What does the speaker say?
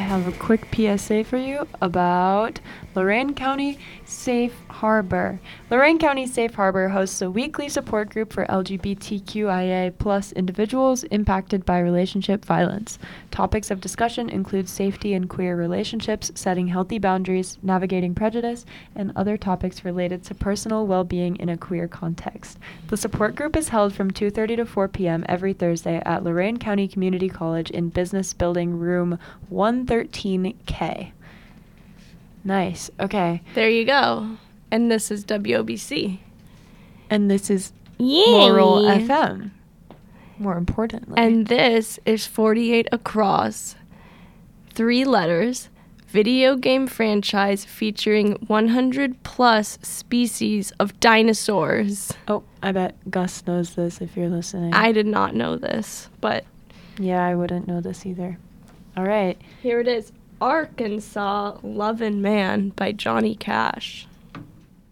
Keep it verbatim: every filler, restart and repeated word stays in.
have a quick P S A for you about Lorain County Safe Harbor. Lorain County Safe Harbor hosts a weekly support group for L G B T Q I A plus individuals impacted by relationship violence. Topics of discussion include safety in queer relationships, setting healthy boundaries, navigating prejudice, and other topics related to personal well-being in a queer context. The support group is held from two thirty to four p.m. every Thursday at Lorain County Community College in Business Building Room one thirteen K. Nice. Okay. There you go. And this is W O B C. And this is Yay. Laurel F M. More importantly. And this is forty-eight Across. Three letters. Video game franchise featuring one hundred plus species of dinosaurs. Oh, I bet Gus knows this if you're listening. I did not know this, but... Yeah, I wouldn't know this either. All right. Here it is. Arkansas Lovin' Man by Johnny Cash.